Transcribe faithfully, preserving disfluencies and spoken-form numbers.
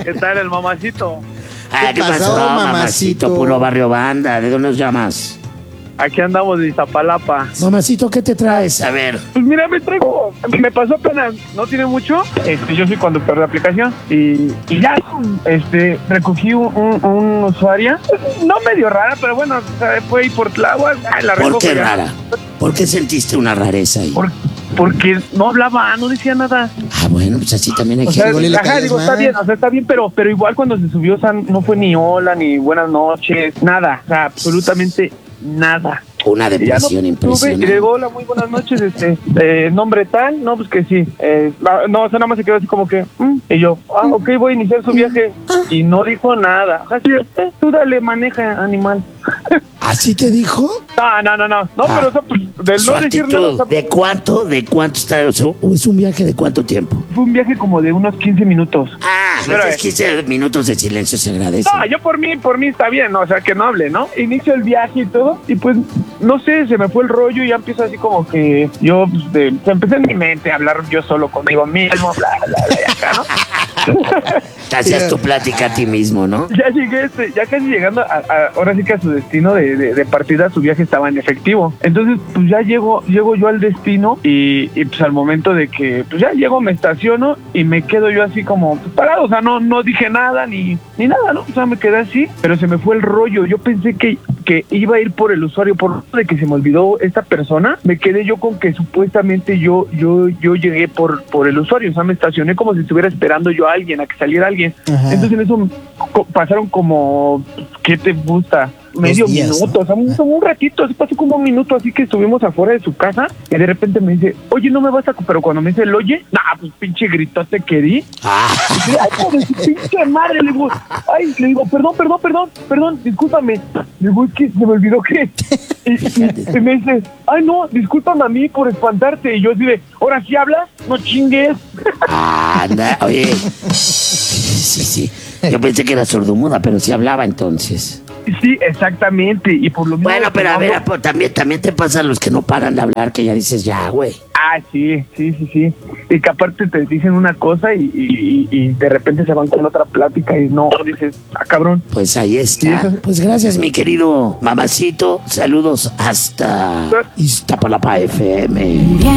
¿Qué tal el mamacito? Ah, ¿qué, ¿Qué pasó, pasó, mamacito? mamacito? Puro barrio banda. ¿De dónde nos llamas? Aquí andamos de Iztapalapa. Mamacito, ¿qué te traes? A ver. Pues mira, me traigo, me pasó apenas, no tiene mucho, este, yo soy conductor de aplicación y, y ya, este, recogí un, un, un usuaria, no medio rara, pero bueno, o sea, fue ahí por Tláhuac, ay, la ¿Por recojo qué ya. rara? ¿Por qué sentiste una rareza ahí? Por- porque no hablaba, no decía nada. Ah, bueno, pues así también hay O que... sea, igual y le ajá, caías digo, está mal. bien, o sea, está bien, pero, pero igual cuando se subió, o sea, no fue ni hola, ni buenas noches, nada, o sea, absolutamente nada. Una Y ya no depresión sube, y impresionante. le digo, hola, muy buenas noches, este, eh, nombre tal, no, pues que sí, eh, no, o sea, nada más se quedó así como que, mm, y yo, ah, ok, voy a iniciar su viaje, y no dijo nada, así, eh, tú dale, maneja, animal. ¿Así te dijo? No, no, no, no, no, Ah. pero, o sea, pues, del Su no decir nada, o actitud. sea, ¿De cuánto? ¿De cuánto está? O sea, ¿es un viaje de cuánto tiempo? fue un viaje como de unos quince minutos. Ah, Pero, pues eh, quince minutos de silencio se agradece. No, yo por mí, por mí está bien, ¿no? O sea, que no hable, ¿no? Inicio el viaje y todo, y pues, no sé, se me fue el rollo y ya empiezo así como que yo, pues, de, o sea, empecé en mi mente a hablar yo solo conmigo mismo, bla, bla, bla, y acá, ¿no? Te hacías tu plática a ti mismo, ¿no? Ya llegué, este, ya casi llegando a, a- ahora sí que a su destino de, de, de partida, su viaje estaba en efectivo. Entonces, pues ya llego, llego yo al destino y, y pues al momento de que, pues ya llego, me estaciono y me quedo yo así como pues, parado, o sea, no, no dije nada ni, ni nada, ¿no? O sea, me quedé así, pero se me fue el rollo. Yo pensé que, que iba a ir por el usuario, por de que se me olvidó esta persona, me quedé yo con que supuestamente yo, yo, yo llegué por, por el usuario, o sea, me estacioné como si estuviera esperando yo a alguien, a que saliera alguien. Ajá. Entonces en eso co- pasaron como, ¿qué te gusta? Medio días, minuto, ¿no? o sea, un, un ratito, así pasó como un minuto, así que estuvimos afuera de su casa y de repente me dice, oye, no me vas a... co-", pero cuando me dice el oye, nah, pues pinche gritote que di. Ah, Y dije, ay, hijo de su pinche madre, le digo, ay, le digo, perdón, perdón, perdón, perdón, discúlpame. Le digo, es que se me olvidó que... Y, y- y me dice, ay, no, discúlpame a mí por espantarte. Y yo así de, ¿ahora sí hablas? No chingues. anda, oye. Sí, sí. Yo pensé que era sordomuda, pero sí hablaba entonces. Sí, exactamente, y por lo mismo... Bueno, pero a no, ver, no- a- pues, también, también te pasan los que no paran de hablar, que ya dices, ya, güey. Ah, sí, sí, sí, sí. Y que aparte te dicen una cosa y, y, y de repente se van con otra plática y no, dices, ah, cabrón. Pues ahí Sí, está. eso- Pues gracias, mi querido mamacito. Saludos hasta Iztapalapa F M.